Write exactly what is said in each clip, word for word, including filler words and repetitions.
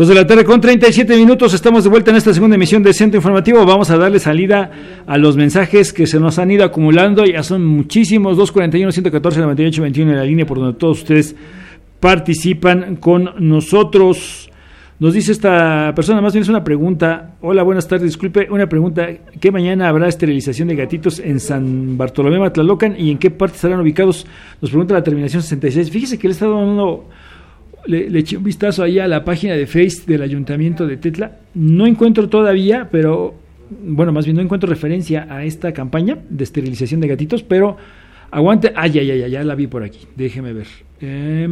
Dos de la tarde con treinta y siete minutos, estamos de vuelta en esta segunda emisión de Centro Informativo. Vamos a darle salida a los mensajes que se nos han ido acumulando, ya son muchísimos. Dos cuarenta y uno, ciento catorce, noventa y ocho, veintiuno en la línea por donde todos ustedes participan con nosotros. Nos dice esta persona, más bien es una pregunta. Hola, buenas tardes, disculpe, una pregunta. ¿Qué mañana habrá esterilización de gatitos en San Bartolomé, Matlalocan, y en qué parte estarán ubicados? Nos pregunta la terminación sesenta y seis. Fíjese que le está dando... Le, le eché un vistazo ahí a la página de Face del Ayuntamiento de Tetla. No encuentro todavía, pero bueno, más bien no encuentro referencia a esta campaña de esterilización de gatitos, pero aguante. Ah, ya, ya, ya, ya la vi por aquí. Déjeme ver. Eh,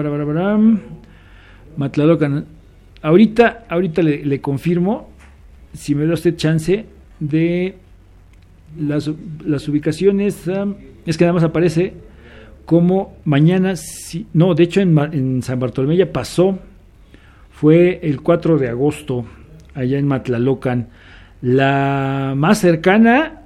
Matlalocan. Ahorita, ahorita le, le confirmo, si me da usted chance, de las, las ubicaciones. Um, es que nada más aparece como mañana, si, no, de hecho en, en San Bartolomé ya pasó, fue el cuatro de agosto, allá en Matlalocan. La más cercana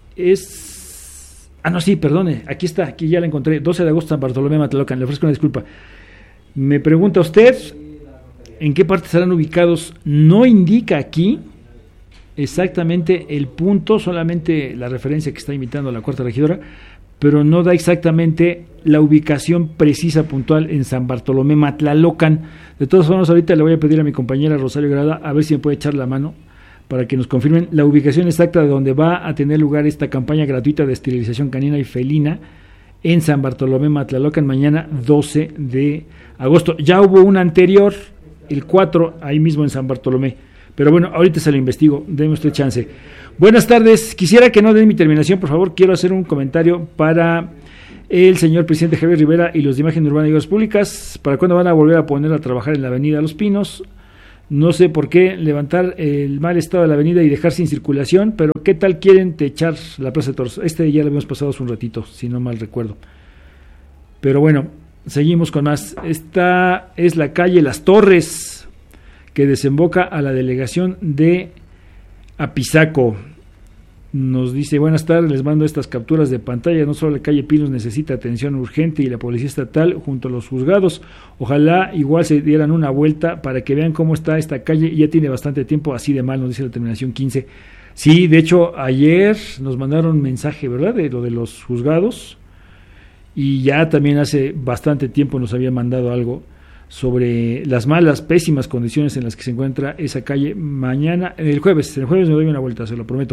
es, ah no, sí, perdone, aquí está, aquí ya la encontré, doce de agosto San Bartolomé, Matlalocan. Le ofrezco una disculpa. Me pregunta usted, ¿en qué parte estarán ubicados? No indica aquí exactamente el punto, solamente la referencia que está imitando la cuarta regidora, pero no da exactamente la ubicación precisa, puntual en San Bartolomé, Matlalocan. De todas formas, ahorita le voy a pedir a mi compañera Rosario Grada a ver si me puede echar la mano para que nos confirmen la ubicación exacta de donde va a tener lugar esta campaña gratuita de esterilización canina y felina en San Bartolomé, Matlalocan, mañana doce de agosto. Ya hubo una anterior, el cuatro, ahí mismo en San Bartolomé. Pero bueno, ahorita se lo investigo, déme usted chance. Buenas tardes, quisiera que no den mi terminación, por favor, quiero hacer un comentario para el señor presidente Javier Rivera y los de Imagen Urbana y Obras Públicas. ¿Para cuándo van a volver a poner a trabajar en la avenida Los Pinos? No sé por qué levantar el mal estado de la avenida y dejar sin circulación, pero ¿qué tal quieren techar la Plaza de Toros? Este ya lo habíamos pasado hace un ratito, si no mal recuerdo. Pero bueno, seguimos con más. Esta es la calle Las Torres, que desemboca a la delegación de Apizaco. Nos dice, buenas tardes, les mando estas capturas de pantalla. No solo la calle Pinos necesita atención urgente y la policía estatal junto a los juzgados. Ojalá igual se dieran una vuelta para que vean cómo está esta calle. Ya tiene bastante tiempo así de mal, nos dice la terminación quince. Sí, de hecho, ayer nos mandaron un mensaje, ¿verdad?, de lo de los juzgados. Y ya también hace bastante tiempo nos había mandado algo sobre las malas, pésimas condiciones en las que se encuentra esa calle. Mañana, el jueves, el jueves me doy una vuelta, se lo prometo.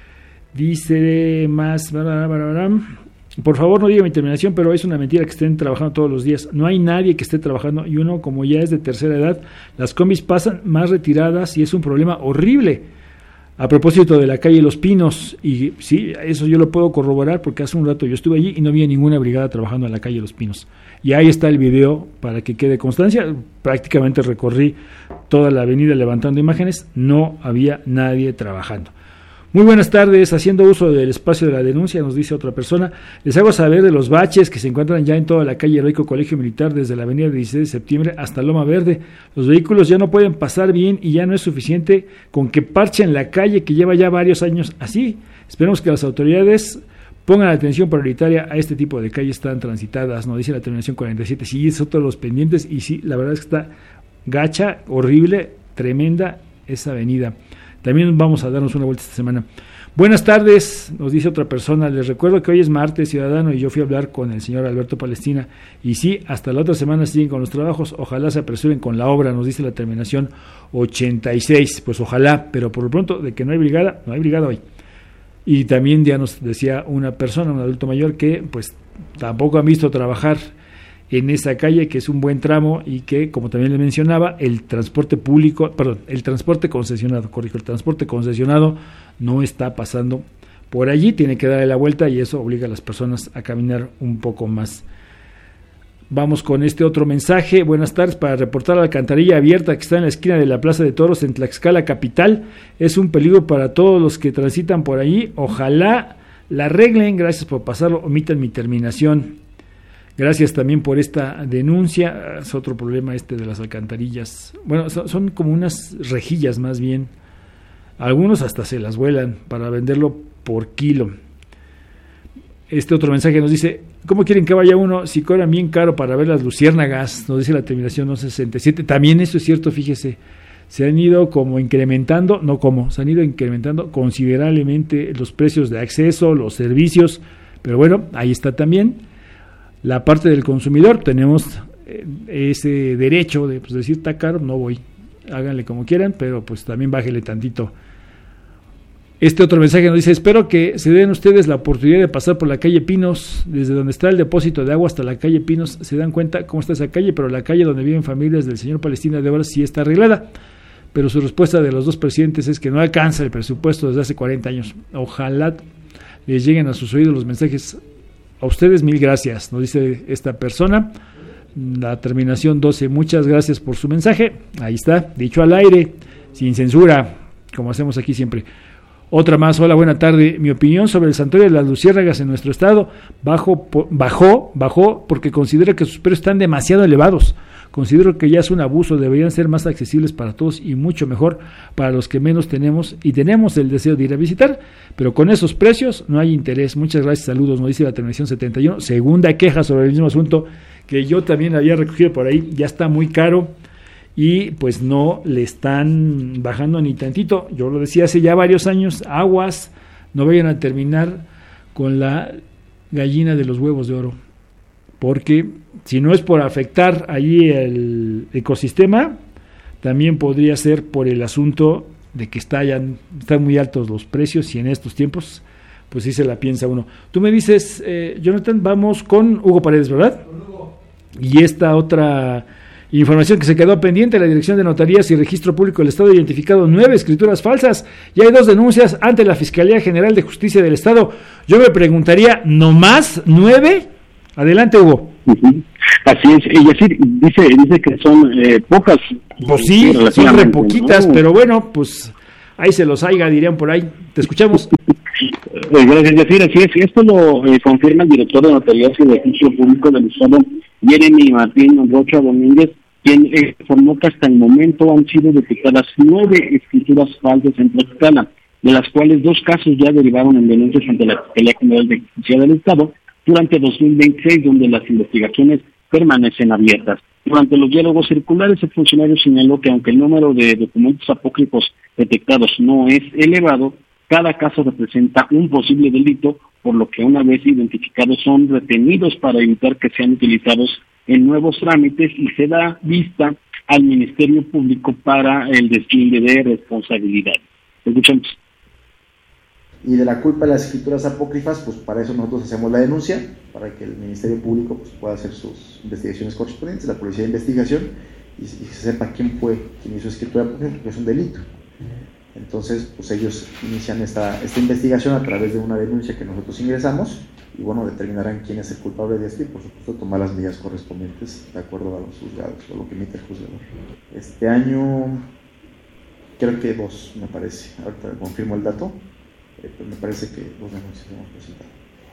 Dice más, por favor no diga mi terminación, pero es una mentira que estén trabajando todos los días. No hay nadie que esté trabajando y uno, como ya es de tercera edad, las combis pasan más retiradas y es un problema horrible. A propósito de la calle Los Pinos, y sí, eso yo lo puedo corroborar porque hace un rato yo estuve allí y no vi ninguna brigada trabajando en la calle Los Pinos. Y ahí está el video para que quede constancia. Prácticamente recorrí toda la avenida levantando imágenes, no había nadie trabajando. Muy buenas tardes, haciendo uso del espacio de la denuncia, nos dice otra persona, les hago saber de los baches que se encuentran ya en toda la calle Heroico Colegio Militar, desde la avenida dieciséis de septiembre hasta Loma Verde. Los vehículos ya no pueden pasar bien y ya no es suficiente con que parchen la calle que lleva ya varios años así. Esperemos que las autoridades pongan atención prioritaria a este tipo de calles tan transitadas, nos dice la terminación cuarenta y siete. Sí, es otro de los pendientes y sí, la verdad es que está gacha, horrible, tremenda esa avenida. También vamos a darnos una vuelta esta semana. Buenas tardes, nos dice otra persona. Les recuerdo que hoy es martes, ciudadano, y yo fui a hablar con el señor Alberto Palestina. Y sí, hasta la otra semana siguen con los trabajos. Ojalá se apresuren con la obra, nos dice la terminación ochenta y seis. Pues ojalá, pero por lo pronto, de que no hay brigada, no hay brigada hoy. Y también ya nos decía una persona, un adulto mayor, que pues tampoco han visto trabajar en esa calle, que es un buen tramo y que, como también le mencionaba, el transporte público, perdón, el transporte concesionado, corrijo, el transporte concesionado no está pasando por allí, tiene que darle la vuelta y eso obliga a las personas a caminar un poco más. Vamos con este otro mensaje. Buenas tardes, para reportar la alcantarilla abierta que está en la esquina de la Plaza de Toros en Tlaxcala capital. Es un peligro para todos los que transitan por allí. Ojalá la arreglen. Gracias por pasarlo. Omitan mi terminación. Gracias también por esta denuncia. Es otro problema este de las alcantarillas. Bueno, son, son como unas rejillas más bien. Algunos hasta se las vuelan para venderlo por kilo. Este otro mensaje nos dice, ¿cómo quieren que vaya uno si cobran bien caro para ver las luciérnagas? Nos dice la terminación once sesenta y siete. También eso es cierto, fíjese, se han ido como incrementando, no como, se han ido incrementando considerablemente los precios de acceso, los servicios, pero bueno, ahí está también la parte del consumidor. Tenemos eh, ese derecho de pues, decir, está caro, no voy, háganle como quieran, pero pues también bájele tantito. Este otro mensaje nos dice, espero que se den ustedes la oportunidad de pasar por la calle Pinos, desde donde está el depósito de agua hasta la calle Pinos, se dan cuenta cómo está esa calle, pero la calle donde viven familias del señor Palestina de ahora sí está arreglada, pero su respuesta de los dos presidentes es que no alcanza el presupuesto desde hace cuarenta años. Ojalá les lleguen a sus oídos los mensajes. A ustedes mil gracias, nos dice esta persona, la terminación doce, muchas gracias por su mensaje, ahí está, dicho al aire, sin censura, como hacemos aquí siempre. Otra más, hola, buena tarde. Mi opinión sobre el santuario de las luciérnagas en nuestro estado bajó, bajó, bajó porque considero que sus precios están demasiado elevados. Considero que ya es un abuso, deberían ser más accesibles para todos y mucho mejor para los que menos tenemos y tenemos el deseo de ir a visitar, pero con esos precios no hay interés. Muchas gracias, saludos, nos dice la terminación setenta y uno. Segunda queja sobre el mismo asunto que yo también había recogido por ahí, ya está muy caro. Y pues no le están bajando ni tantito. Yo lo decía hace ya varios años, aguas, no vayan a terminar con la gallina de los huevos de oro, porque si no es por afectar allí el ecosistema, también podría ser por el asunto de que están, están muy altos los precios y en estos tiempos pues sí se la piensa uno. Tú me dices, eh, Jonathan, vamos con Hugo Paredes, ¿verdad? Y esta otra información que se quedó pendiente, la Dirección de Notarías y Registro Público del Estado ha identificado nueve escrituras falsas y hay dos denuncias ante la Fiscalía General de Justicia del Estado. Yo me preguntaría, ¿no más nueve? Adelante, Hugo. Uh-huh. Así es, y decir, dice, dice que son eh, pocas. Pues sí, son re poquitas, ¿no? Pero bueno, pues ahí se los haiga, dirían por ahí. Te escuchamos. Gracias, Yacir. Así es, esto lo eh, confirma el director de Notarías y Registro Público del Estado, Jeremy Martín Rocha Domínguez, quien eh, informó que hasta el momento han sido detectadas nueve escrituras falsas en Tlaxcala, de las cuales dos casos ya derivaron en denuncias ante la Fiscalía General de Justicia del Estado durante dos mil veintiséis, donde las investigaciones permanecen abiertas. Durante los diálogos circulares, el funcionario señaló que aunque el número de documentos apócrifos detectados no es elevado, cada caso representa un posible delito, por lo que una vez identificados son retenidos para evitar que sean utilizados en nuevos trámites y se da vista al Ministerio Público para el deslinde de responsabilidad. Escuchamos. Y de la culpa de las escrituras apócrifas, pues para eso nosotros hacemos la denuncia, para que el Ministerio Público pues, pueda hacer sus investigaciones correspondientes, la Policía de Investigación, y, y se sepa quién fue quien hizo escritura apócrifa, porque es un delito. Entonces, pues ellos inician esta, esta investigación a través de una denuncia que nosotros ingresamos y bueno, determinarán quién es el culpable de esto y por supuesto tomar las medidas correspondientes de acuerdo a los juzgados o lo que emite el juzgador. Este año creo que dos, me parece, ahorita confirmo el dato, eh, pero me parece que dos denuncias hemos presentado.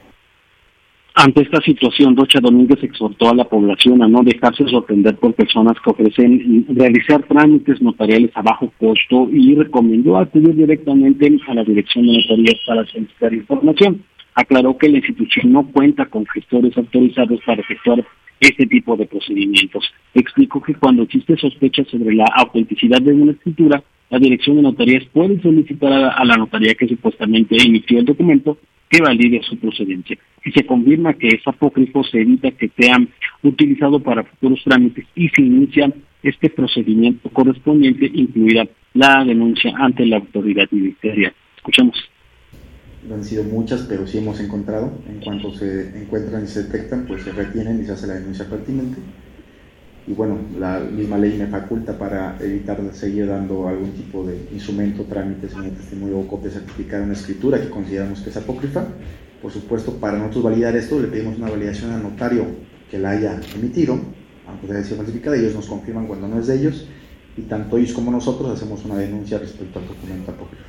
Ante esta situación, Rocha Domínguez exhortó a la población a no dejarse sorprender por personas que ofrecen realizar trámites notariales a bajo costo y recomendó acudir directamente a la Dirección de Notarías para solicitar información. Aclaró que la institución no cuenta con gestores autorizados para efectuar este tipo de procedimientos. Explicó que cuando existe sospecha sobre la autenticidad de una escritura, la Dirección de Notarías puede solicitar a, a la notaría que supuestamente emitió el documento que valide su procedencia. Si se confirma que es apócrifo, se evita que sea utilizado para futuros trámites y se inicia este procedimiento correspondiente, incluirá la denuncia ante la autoridad ministerial. Escuchamos. No han sido muchas, pero sí hemos encontrado. En cuanto se encuentran y se detectan, pues se retienen y se hace la denuncia pertinente. Y bueno, la misma ley me faculta para evitar seguir dando algún tipo de instrumento, trámite, señal de testimonio o copia certificada de una escritura que consideramos que es apócrifa. Por supuesto, para nosotros validar esto, le pedimos una validación al notario que la haya emitido, aunque haya sido falsificada, ellos nos confirman cuando no es de ellos, y tanto ellos como nosotros hacemos una denuncia respecto al documento apócrifo.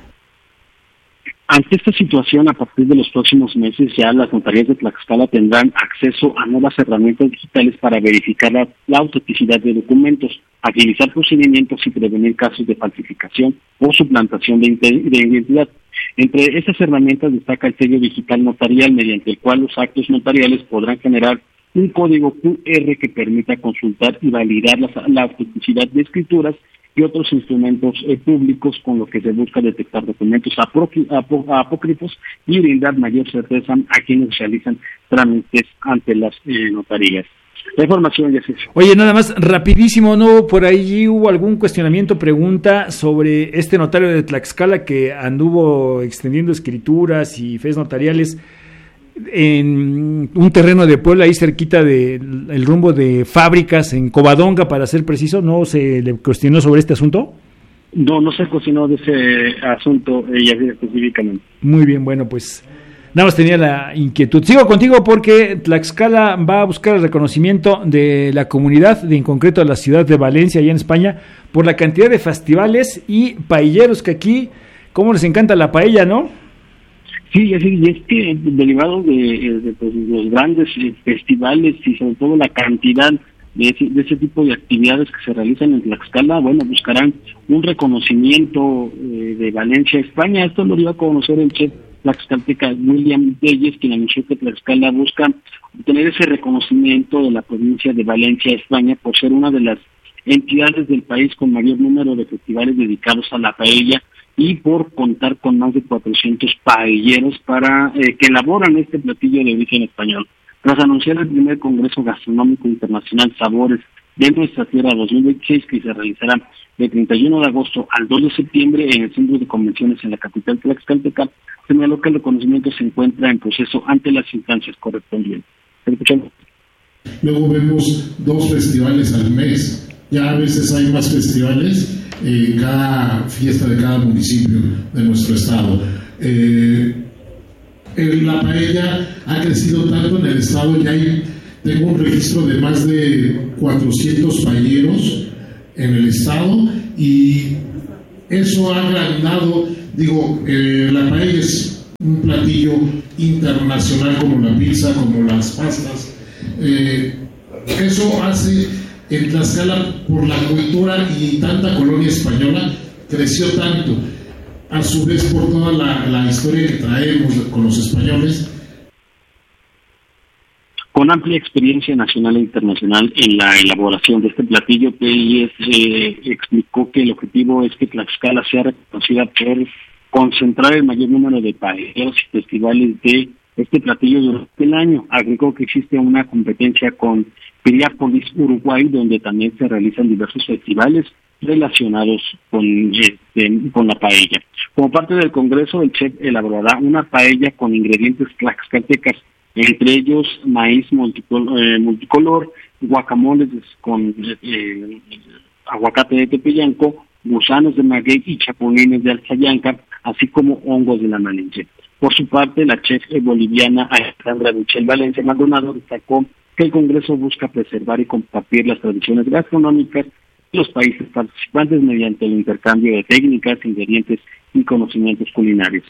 Ante esta situación, a partir de los próximos meses, ya las notarías de Tlaxcala tendrán acceso a nuevas herramientas digitales para verificar la, la autenticidad de documentos, agilizar procedimientos y prevenir casos de falsificación o suplantación de, de identidad. Entre estas herramientas destaca el sello digital notarial, mediante el cual los actos notariales podrán generar un código cu erre que permita consultar y validar la, la autenticidad de escrituras y otros instrumentos eh, públicos, con lo que se busca detectar documentos apócri- apó- apócrifos y brindar mayor certeza a quienes realizan trámites ante las eh, notarías. La información ya es eso. Oye, nada más, rapidísimo, ¿no? Por ahí hubo algún cuestionamiento, pregunta sobre este notario de Tlaxcala que anduvo extendiendo escrituras y fes notariales en un terreno de Puebla, ahí cerquita del el rumbo de Fábricas, en Covadonga, para ser preciso. ¿No se le cuestionó sobre este asunto? No, no se cocinó de ese asunto ella específicamente. Muy bien, bueno, pues nada más tenía la inquietud. Sigo contigo porque Tlaxcala va a buscar el reconocimiento de la comunidad, de en concreto de la ciudad de Valencia, allá en España, por la cantidad de festivales y paelleros que aquí, cómo les encanta la paella, ¿no? Sí, así, y es que derivado de, de, pues, los grandes festivales y sobre todo la cantidad de ese, de ese tipo de actividades que se realizan en Tlaxcala, bueno, buscarán un reconocimiento eh, de Valencia, España. Esto lo dio a conocer el chef tlaxcalteca William Reyes, quien anunció que Tlaxcala busca obtener ese reconocimiento de la provincia de Valencia, España, por ser una de las entidades del país con mayor número de festivales dedicados a la paella, y por contar con más de cuatrocientos paelleros para eh, que elaboran este platillo de origen español. Tras anunciar el primer Congreso Gastronómico Internacional Sabores de Nuestra Tierra dos mil veintiséis, que se realizará del treinta y uno de agosto al dos de septiembre en el Centro de Convenciones en la capital tlaxcalteca, señaló que el reconocimiento se encuentra en proceso ante las instancias correspondientes. ¿Escuchamos? Luego vemos dos festivales al mes. Ya a veces hay más festivales en cada fiesta de cada municipio de nuestro estado. Eh, el, la paella ha crecido tanto en el estado, ya hay, tengo un registro de más de cuatrocientos paelleros en el estado, y eso ha agrandado, digo, eh, la paella es un platillo internacional como la pizza, como las pastas. Eh, eso hace en Tlaxcala, por la cultura y tanta colonia española, creció tanto, a su vez por toda la, la historia que traemos con los españoles. Con amplia experiencia nacional e internacional en la elaboración de este platillo, P I S eh, explicó que el objetivo es que Tlaxcala sea reconocida por concentrar el mayor número de paelleros y festivales de este platillo durante el año. Agregó que existe una competencia con Piriápolis, Uruguay, donde también se realizan diversos festivales relacionados con, este, con la paella. Como parte del Congreso, el chef elaborará una paella con ingredientes tlaxcaltecas, entre ellos maíz multicolor, eh, multicolor guacamoles con eh, aguacate de tepeyanco, gusanos de maguey y chapulines de alzayanca, así como hongos de la malinche. Por su parte, la chef boliviana Alejandra Michel Valencia Maldonado destacó que el Congreso busca preservar y compartir las tradiciones gastronómicas de los países participantes mediante el intercambio de técnicas, ingredientes y conocimientos culinarios.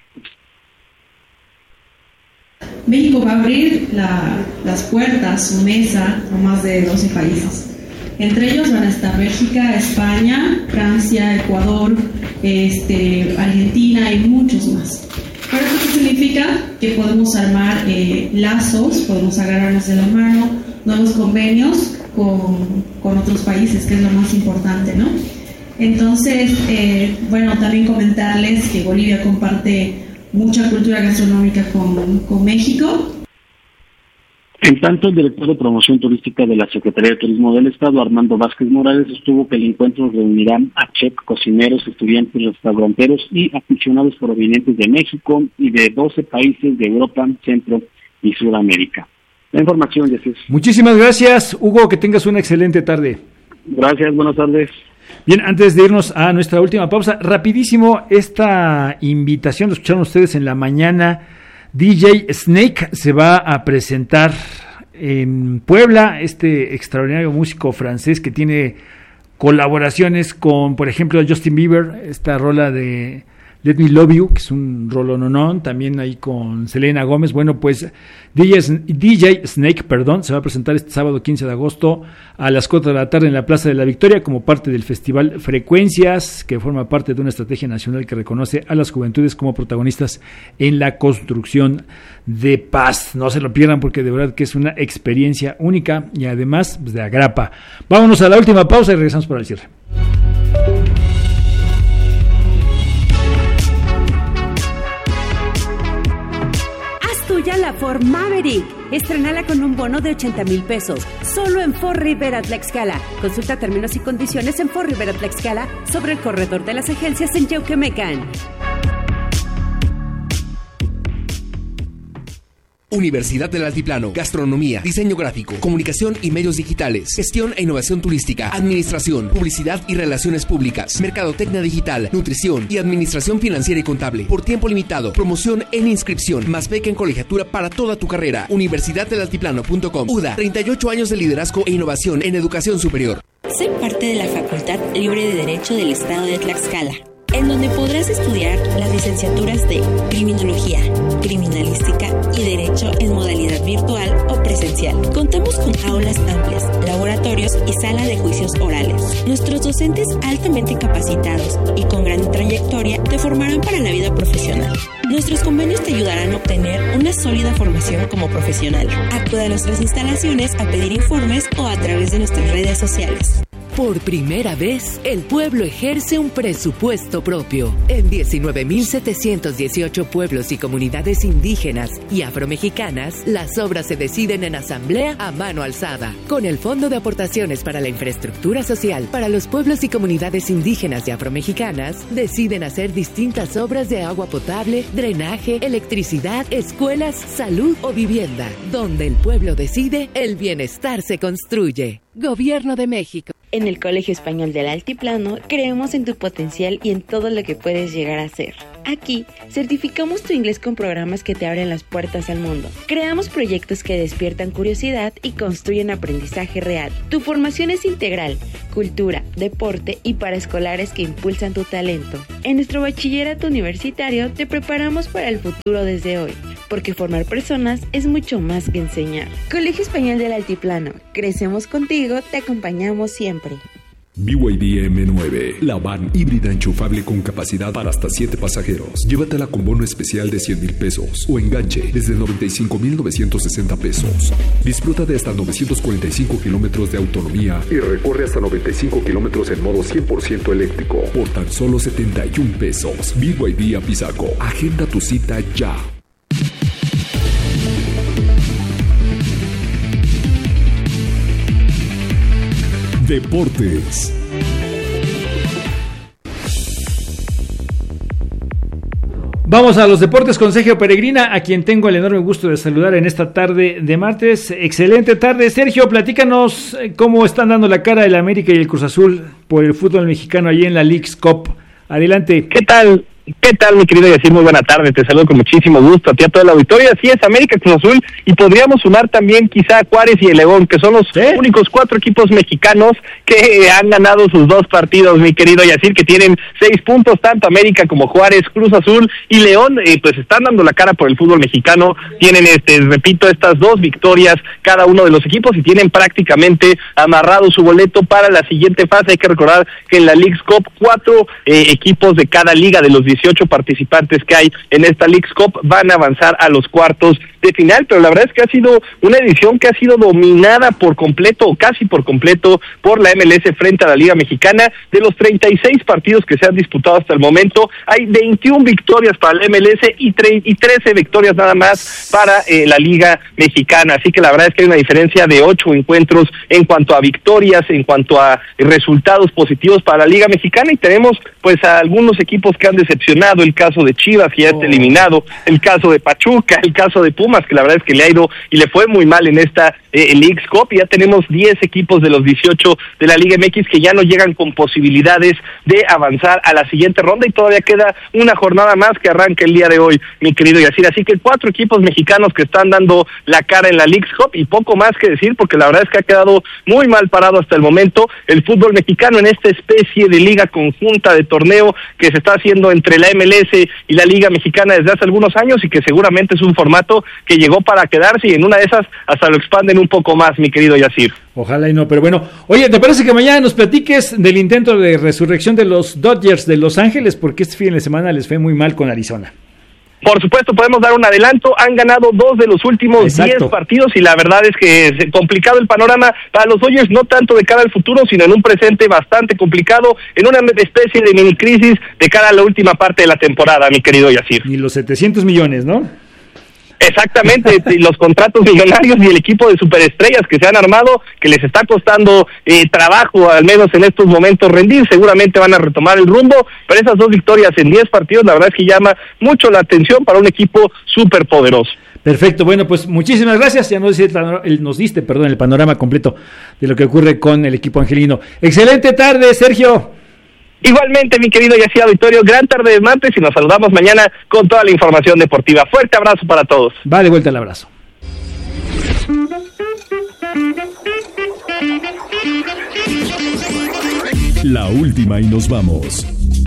México va a abrir la, las puertas, su mesa, a más de doce países. Entre ellos van a estar Bélgica, España, Francia, Ecuador, este, Argentina y muchos más. ¿Pero esto qué significa? Que podemos armar eh, lazos, podemos agarrarnos de la mano, nuevos convenios con, con otros países, que es lo más importante, ¿no? Entonces, eh, bueno, también comentarles que Bolivia comparte mucha cultura gastronómica con, con México. En tanto, el director de promoción turística de la Secretaría de Turismo del Estado, Armando Vázquez Morales, sostuvo que el encuentro reunirá a chefs, cocineros, estudiantes, restauranteros y aficionados provenientes de México y de doce países de Europa, Centro y Sudamérica. La información, Jesús. Muchísimas gracias, Hugo, que tengas una excelente tarde. Gracias, buenas tardes. Bien, antes de irnos a nuestra última pausa, rapidísimo, esta invitación, lo escucharon ustedes en la mañana. D J Snake se va a presentar en Puebla, este extraordinario músico francés que tiene colaboraciones con, por ejemplo, Justin Bieber, esta rola de Let Me Love You, que es un rolononón, también ahí con Selena Gómez. Bueno, pues D J, D J Snake, perdón, se va a presentar este sábado quince de agosto a las cuatro de la tarde en la Plaza de la Victoria como parte del Festival Frecuencias, que forma parte de una estrategia nacional que reconoce a las juventudes como protagonistas en la construcción de paz. No se lo pierdan porque de verdad que es una experiencia única y además pues, de agrapa. Vámonos a la última pausa y regresamos para el cierre. Tuya la Ford Maverick. Estrenala con un bono de ochenta mil pesos. Solo en Ford Rivera Tlaxcala. Consulta términos y condiciones en Ford Rivera Tlaxcala sobre el corredor de las agencias en Yauquemecan. Universidad del Altiplano, Gastronomía, Diseño Gráfico, Comunicación y Medios Digitales, Gestión e Innovación Turística, Administración, Publicidad y Relaciones Públicas, Mercadotecnia Digital, Nutrición y Administración Financiera y Contable. Por tiempo limitado, promoción en inscripción, más beca en colegiatura para toda tu carrera. Universidad del Altiplano punto com. U D A, treinta y ocho años de liderazgo e innovación en educación superior. Sé parte de la Facultad Libre de Derecho del Estado de Tlaxcala, en donde podrás estudiar las licenciaturas de Criminología, Criminalística y Derecho en modalidad virtual o presencial. Contamos con aulas amplias, laboratorios y sala de juicios orales. Nuestros docentes altamente capacitados y con gran trayectoria te formarán para la vida profesional. Nuestros convenios te ayudarán a obtener una sólida formación como profesional. Acude a nuestras instalaciones a pedir informes o a través de nuestras redes sociales. Por primera vez, el pueblo ejerce un presupuesto propio. En diecinueve mil setecientos dieciocho pueblos y comunidades indígenas y afromexicanas, las obras se deciden en asamblea a mano alzada. Con el Fondo de Aportaciones para la Infraestructura Social para los pueblos y comunidades indígenas y afromexicanas, deciden hacer distintas obras de agua potable, drenaje, electricidad, escuelas, salud o vivienda. Donde el pueblo decide, el bienestar se construye. Gobierno de México. En el Colegio Español del Altiplano creemos en tu potencial y en todo lo que puedes llegar a ser. Aquí certificamos tu inglés con programas que te abren las puertas al mundo. Creamos proyectos que despiertan curiosidad y construyen aprendizaje real. Tu formación es integral, cultura, deporte y paraescolares que impulsan tu talento. En nuestro bachillerato universitario te preparamos para el futuro desde hoy, porque formar personas es mucho más que enseñar. Colegio Español del Altiplano, crecemos contigo, te acompañamos siempre. B Y D M nueve, la van híbrida enchufable con capacidad para hasta siete pasajeros. Llévatela con bono especial de cien mil pesos o enganche desde noventa y cinco mil novecientos sesenta pesos. Disfruta de hasta novecientos cuarenta y cinco kilómetros de autonomía y recorre hasta noventa y cinco kilómetros en modo cien por ciento eléctrico por tan solo setenta y un pesos. B Y D Apizaco, agenda tu cita ya. Deportes. Vamos a los deportes con Sergio Peregrina, a quien tengo el enorme gusto de saludar en esta tarde de martes. Excelente tarde, Sergio, platícanos cómo están dando la cara el América y el Cruz Azul por el fútbol mexicano allí en la Leagues Cup. Adelante. ¿Qué tal? ¿Qué tal, mi querido Yacir? Muy buena tarde, te saludo con muchísimo gusto a ti, a toda la auditoría. Así es, América, Cruz Azul, y podríamos sumar también quizá a Juárez y el León, que son los ¿Sí? únicos cuatro equipos mexicanos que han ganado sus dos partidos, mi querido Yacir, que tienen seis puntos, tanto América como Juárez, Cruz Azul y León, eh, pues están dando la cara por el fútbol mexicano. Tienen, este repito, estas dos victorias cada uno de los equipos y tienen prácticamente amarrado su boleto para la siguiente fase. Hay que recordar que en la Leagues Cup, cuatro eh, equipos de cada liga de los dieciocho participantes que hay en esta Leagues Cup van a avanzar a los cuartos de final, pero la verdad es que ha sido una edición que ha sido dominada por completo o casi por completo por la M L S frente a la Liga Mexicana. De los treinta y seis partidos que se han disputado hasta el momento, hay veintiuna victorias para la M L S y, tre- y trece victorias nada más para eh, la Liga Mexicana, así que la verdad es que hay una diferencia de ocho encuentros en cuanto a victorias, en cuanto a resultados positivos para la Liga Mexicana, y tenemos pues a algunos equipos que han decepcionado, el caso de Chivas, que ya está eliminado, el caso de Pachuca, el caso de Pumas, que la verdad es que le ha ido y le fue muy mal en esta eh, Leagues Cup, y ya tenemos diez equipos de los dieciocho de la Liga M X que ya no llegan con posibilidades de avanzar a la siguiente ronda, y todavía queda una jornada más que arranca el día de hoy, mi querido Yacir, así que cuatro equipos mexicanos que están dando la cara en la Leagues Cup, y poco más que decir, porque la verdad es que ha quedado muy mal parado hasta el momento el fútbol mexicano en esta especie de liga conjunta de torneo que se está haciendo entre la M L S y la Liga Mexicana desde hace algunos años y que seguramente es un formato que llegó para quedarse y en una de esas hasta lo expanden un poco más, mi querido Yacir. Ojalá y no, pero bueno. Oye, ¿te parece que mañana nos platiques del intento de resurrección de los Dodgers de Los Ángeles? Porque este fin de semana les fue muy mal con Arizona. Por supuesto, podemos dar un adelanto. Han ganado dos de los últimos diez partidos y la verdad es que es complicado el panorama para los Dodgers, no tanto de cara al futuro, sino en un presente bastante complicado, en una especie de mini crisis de cara a la última parte de la temporada, mi querido Yacir. Y los setecientos millones, ¿no? Exactamente, los contratos millonarios y el equipo de superestrellas que se han armado, que les está costando eh, trabajo, al menos en estos momentos, rendir, seguramente van a retomar el rumbo, pero esas dos victorias en diez partidos, la verdad es que llama mucho la atención para un equipo súper poderoso. Perfecto, bueno, pues muchísimas gracias, ya nos diste, nos diste perdón, el panorama completo de lo que ocurre con el equipo angelino. Excelente tarde, Sergio. Igualmente, mi querido Yacir Auditorio, gran tarde de martes y nos saludamos mañana con toda la información deportiva. Fuerte abrazo para todos. Va de vuelta el abrazo. La última y nos vamos.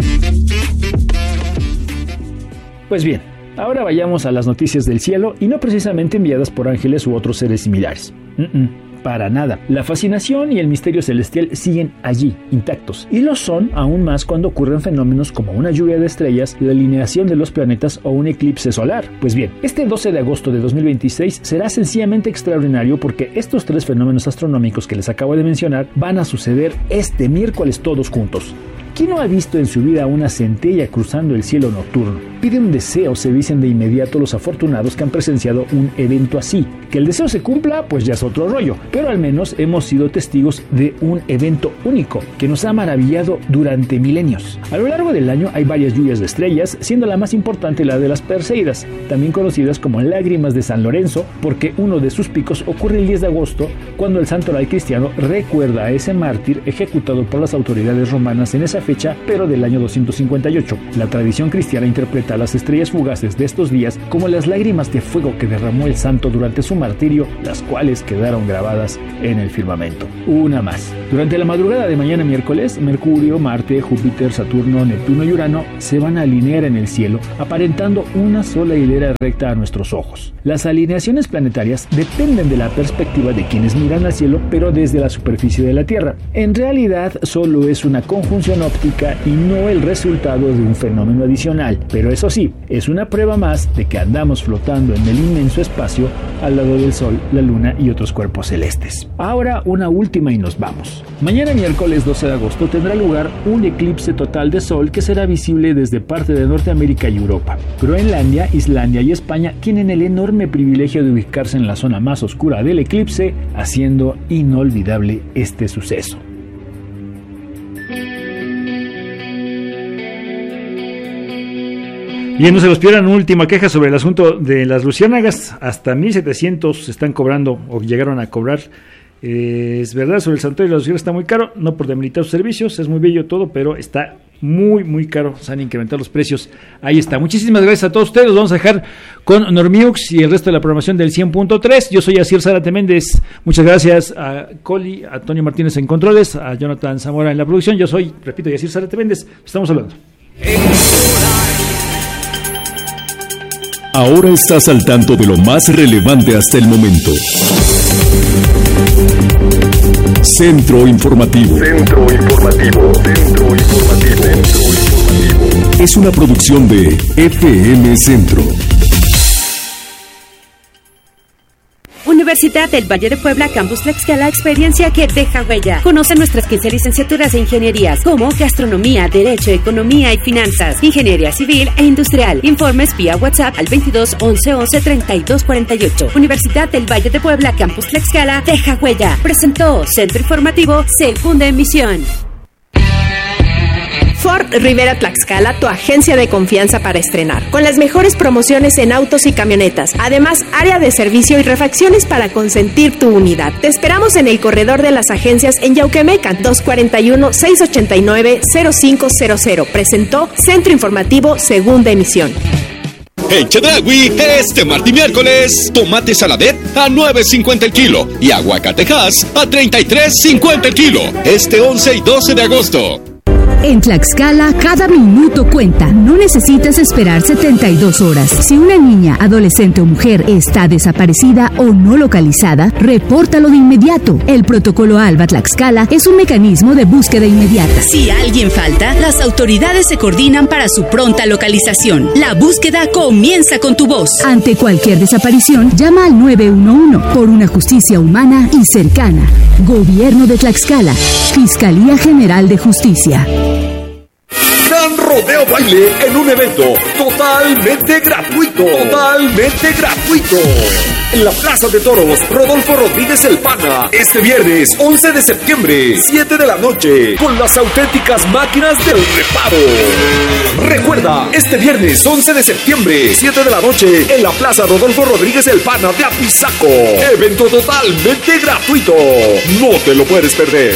Pues bien, ahora vayamos a las noticias del cielo y no precisamente enviadas por ángeles u otros seres similares. Mm-mm. Para nada. La fascinación y el misterio celestial siguen allí, intactos. Y lo son aún más cuando ocurren fenómenos como una lluvia de estrellas, la alineación de los planetas o un eclipse solar. Pues bien, este doce de agosto de dos mil veintiséis será sencillamente extraordinario porque estos tres fenómenos astronómicos que les acabo de mencionar van a suceder este miércoles todos juntos. ¿Quién no ha visto en su vida una centella cruzando el cielo nocturno? Pide un deseo, se dicen de inmediato los afortunados que han presenciado un evento así. Que el deseo se cumpla, pues ya es otro rollo, pero al menos hemos sido testigos de un evento único que nos ha maravillado durante milenios. A lo largo del año hay varias lluvias de estrellas, siendo la más importante la de las Perseidas, también conocidas como lágrimas de San Lorenzo, porque uno de sus picos ocurre el diez de agosto, cuando el santoral cristiano recuerda a ese mártir ejecutado por las autoridades romanas en esa fecha, pero del año doscientos cincuenta y ocho. La tradición cristiana interpreta a las estrellas fugaces de estos días como las lágrimas de fuego que derramó el santo durante su martirio, las cuales quedaron grabadas en el firmamento. Una más. Durante la madrugada de mañana miércoles, Mercurio, Marte, Júpiter, Saturno, Neptuno y Urano se van a alinear en el cielo, aparentando una sola hilera recta a nuestros ojos. Las alineaciones planetarias dependen de la perspectiva de quienes miran al cielo, pero desde la superficie de la Tierra. En realidad, solo es una conjunción óptica y no el resultado de un fenómeno adicional, pero eso sí, es una prueba más de que andamos flotando en el inmenso espacio al lado del Sol, la Luna y otros cuerpos celestes. Ahora una última y nos vamos. Mañana miércoles doce de agosto tendrá lugar un eclipse total de Sol que será visible desde parte de Norteamérica y Europa. Groenlandia, Islandia y España tienen el enorme privilegio de ubicarse en la zona más oscura del eclipse, haciendo inolvidable este suceso. Y no se los pierdan, una última queja sobre el asunto de las luciérnagas. Hasta mil setecientos se están cobrando o llegaron a cobrar. Eh, es verdad, sobre el santuario de las luciérnagas está muy caro, no por demeritar sus servicios, es muy bello todo, pero está muy, muy caro. Se han incrementado los precios. Ahí está. Muchísimas gracias a todos ustedes. Los vamos a dejar con Normiux y el resto de la programación del cien punto tres. Yo soy Asier Zárate Méndez. Muchas gracias a Coli, a Antonio Martínez en controles, a Jonathan Zamora en la producción. Yo soy, repito, Asier Zárate Méndez. Estamos hablando. Ahora estás al tanto de lo más relevante hasta el momento. Centro Informativo. Centro Informativo. Centro Informativo. Centro Informativo. Es una producción de F M Centro. Universidad del Valle de Puebla, Campus Tlaxcala, experiencia que deja huella. Conoce nuestras quince licenciaturas de ingenierías como Gastronomía, Derecho, Economía y Finanzas, Ingeniería Civil e Industrial. Informes vía WhatsApp al veintidós once once treinta y dos cuarenta y ocho. Universidad del Valle de Puebla, Campus Tlaxcala, deja huella. Presentó Centro Informativo, segunda emisión. Ford Rivera Tlaxcala, tu agencia de confianza para estrenar, con las mejores promociones en autos y camionetas. Además, área de servicio y refacciones para consentir tu unidad. Te esperamos en el corredor de las agencias en Yauquemecan, dos cuatro uno, seis ocho nueve, cero cinco cero cero. Presentó Centro Informativo, segunda emisión. En Chedraui, este martes y miércoles, tomate saladet a nueve cincuenta el kilo y aguacatejas a treinta y tres cincuenta el kilo. Este once y doce de agosto. En Tlaxcala, cada minuto cuenta. No necesitas esperar setenta y dos horas. Si una niña, adolescente o mujer está desaparecida o no localizada, repórtalo de inmediato. El protocolo ALBA Tlaxcala es un mecanismo de búsqueda inmediata. Si alguien falta, las autoridades se coordinan para su pronta localización. La búsqueda comienza con tu voz. Ante cualquier desaparición, llama al nueve uno uno por una justicia humana y cercana. Gobierno de Tlaxcala. Fiscalía General de Justicia. Gran Rodeo Baile en un evento totalmente gratuito. Totalmente gratuito. En la Plaza de Toros, Rodolfo Rodríguez El Pana. Este viernes, once de septiembre, siete de la noche, con las auténticas máquinas del reparo. Recuerda, este viernes, once de septiembre, siete de la noche, en la Plaza Rodolfo Rodríguez El Pana de Apizaco. Evento totalmente gratuito. No te lo puedes perder.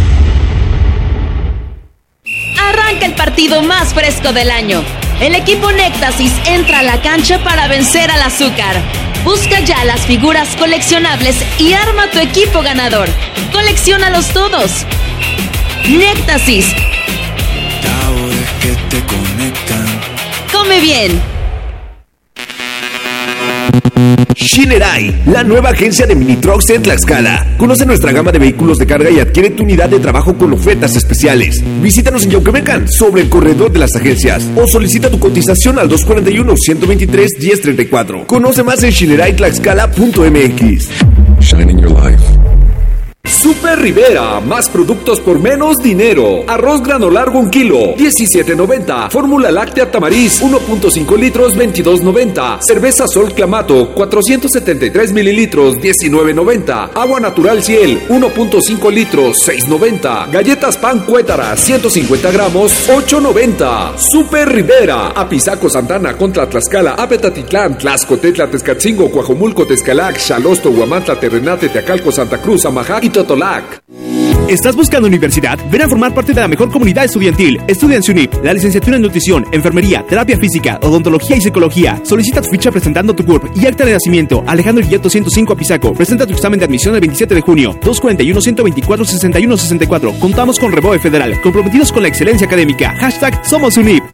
Arranca el partido más fresco del año. El equipo Néctasis entra a la cancha para vencer al azúcar. Busca ya las figuras coleccionables y arma tu equipo ganador. Colecciónalos todos. Néctasis. Sabores que te conectan. Come bien. Shinerai, la nueva agencia de mini trucks en Tlaxcala. Conoce nuestra gama de vehículos de carga y adquiere tu unidad de trabajo con ofertas especiales. Visítanos en Yauquemecan, sobre el corredor de las agencias, o solicita tu cotización al dos cuatro uno, uno dos tres, uno cero tres cuatro. Conoce más en shinerai tlaxcala punto m x. Shining your life. Super Rivera, más productos por menos dinero. Arroz grano largo un kilo, diecisiete noventa. Fórmula láctea Tamariz, uno punto cinco litros, veintidós noventa. Cerveza Sol Clamato, cuatrocientos setenta y tres mililitros, diecinueve noventa. Agua natural Ciel, uno punto cinco litros, seis noventa. Galletas Pan Cuétara, ciento cincuenta gramos, ocho noventa. Super Rivera, Apizaco, Santana, Contra Tlaxcala, Apetatitlán, Tlaxcotetla, Tezcatzingo, Coajomulco, Tezcalac, Xalosto, Huamantla, Terrenate, Teacalco, Santa Cruz, Amajac y Totolac. ¿Estás buscando universidad? Ven a formar parte de la mejor comunidad estudiantil. Estudia en SUNIP, la licenciatura en nutrición, enfermería, terapia física, odontología y psicología. Solicita tu ficha presentando tu C U R P y acta de nacimiento. Alejandro Guilleto ciento cinco Apizaco. Presenta tu examen de admisión el veintisiete de junio. dos cuatro uno, uno veinticuatro, sesenta y uno sesenta y cuatro. Contamos con Reboe Federal, comprometidos con la excelencia académica. Hashtag Somos SUNIP.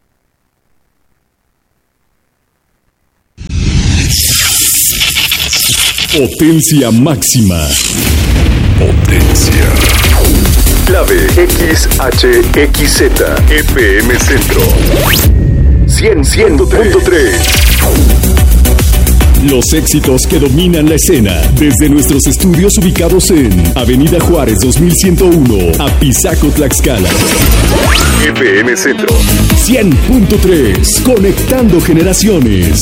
Potencia máxima. Potencia. Clave X H X Z F M Centro cien punto tres. Los éxitos que dominan la escena desde nuestros estudios ubicados en Avenida Juárez dos mil ciento uno, Apizaco, Tlaxcala. F M Centro cien punto tres, conectando generaciones.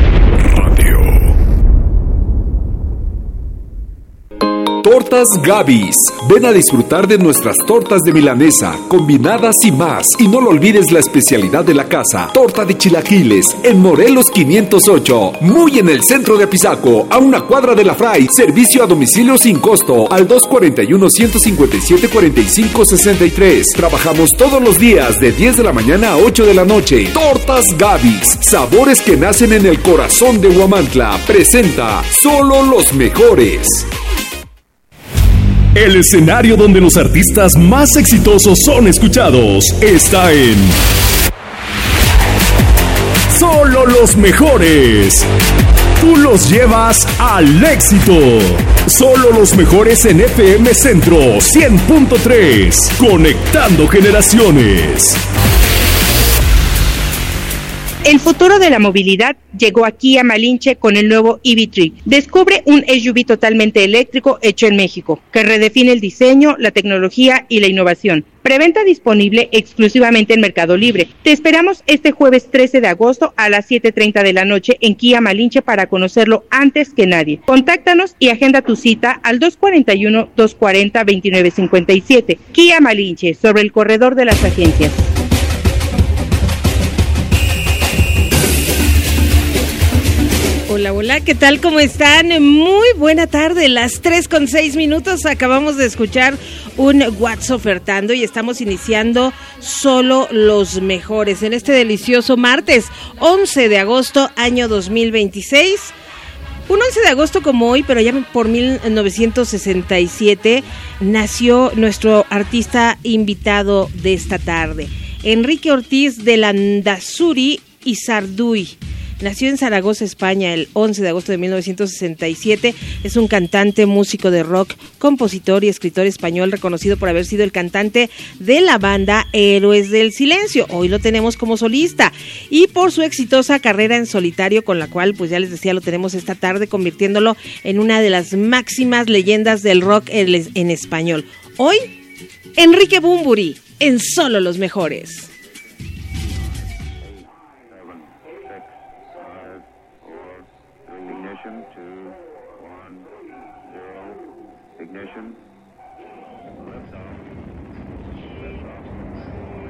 Tortas Gavis. Ven a disfrutar de nuestras tortas de milanesa, combinadas y más. Y no lo olvides la especialidad de la casa, torta de chilaquiles, en Morelos quinientos ocho. Muy en el centro de Apizaco, a una cuadra de la Fray. Servicio a domicilio sin costo, al dos cuatro uno, uno cinco siete, cuatro cinco seis tres. Trabajamos todos los días de diez de la mañana a ocho de la noche. Tortas Gavis, sabores que nacen en el corazón de Huamantla. Presenta solo los mejores. El escenario donde los artistas más exitosos son escuchados está en Solo los Mejores. Tú los llevas al éxito. Solo los mejores en F M Centro cien punto tres. Conectando generaciones. El futuro de la movilidad llegó aquí a Malinche con el nuevo E V tres. Descubre un S U V totalmente eléctrico hecho en México, que redefine el diseño, la tecnología y la innovación. Preventa disponible exclusivamente en Mercado Libre. Te esperamos este jueves trece de agosto a las siete treinta de la noche en Kia Malinche para conocerlo antes que nadie. Contáctanos y agenda tu cita al dos cuatro uno, dos cuatro cero, dos nueve cinco siete. Kia Malinche, sobre el corredor de las agencias. Hola, hola, ¿qué tal? ¿Cómo están? Muy buena tarde, las tres con seis minutos. Acabamos de escuchar un WhatsApp ofertando y estamos iniciando Solo los Mejores en este delicioso martes once de agosto, año dos mil veintiséis. Un once de agosto como hoy, pero ya por mil novecientos sesenta y siete, nació nuestro artista invitado de esta tarde, Enrique Ortiz de Landazuri y Sarduy. Nació en Zaragoza, España, el once de agosto de mil novecientos sesenta y siete. Es un cantante, músico de rock, compositor y escritor español reconocido por haber sido el cantante de la banda Héroes del Silencio. Hoy lo tenemos como solista y por su exitosa carrera en solitario, con la cual, pues ya les decía, lo tenemos esta tarde, convirtiéndolo en una de las máximas leyendas del rock en español. Hoy, Enrique Bunbury, en Solo los Mejores. Ignition.